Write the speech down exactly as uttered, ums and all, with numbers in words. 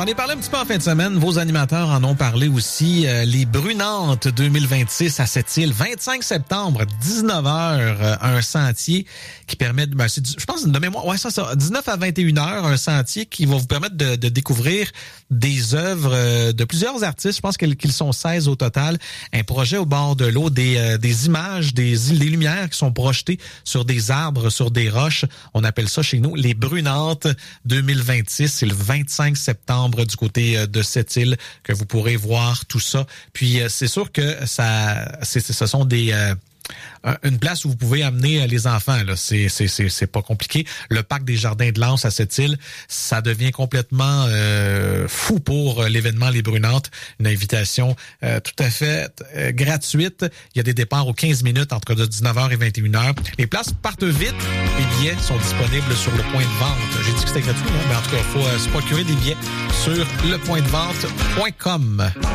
J'en ai parlé un petit peu en fin de semaine. Vos animateurs en ont parlé aussi. Euh, les Brunantes deux mille vingt-six à Sept-Îles, vingt-cinq septembre, dix-neuf heures, euh, un sentier qui permet, ben, c'est, je pense de mémoire, ouais, ça, ça, dix-neuf à vingt et une heures, un sentier qui va vous permettre de, de découvrir des œuvres euh, de plusieurs artistes. Je pense qu'ils, qu'ils sont seize au total. Un projet au bord de l'eau, des, euh, des images, des, des lumières qui sont projetées sur des arbres, sur des roches. On appelle ça chez nous les Brunantes deux mille vingt-six. C'est le vingt-cinq septembre du côté de Sept-Îles que vous pourrez voir tout ça. Puis c'est sûr que ça, c'est, ce sont des euh, une place où vous pouvez amener les enfants. Là, c'est c'est c'est c'est pas compliqué. Le parc des Jardins de l'Anse à Sept-Îles, ça devient complètement euh, fou pour l'événement Les Brunantes. Une invitation euh, tout à fait euh, gratuite. Il y a des départs aux quinze minutes entre de dix-neuf heures et vingt et une heures. Les places partent vite. Les billets sont disponibles sur le point de vente. J'ai dit que c'était gratuit, non? Mais en tout cas, il faut euh, se procurer des billets sur le point de vente point com.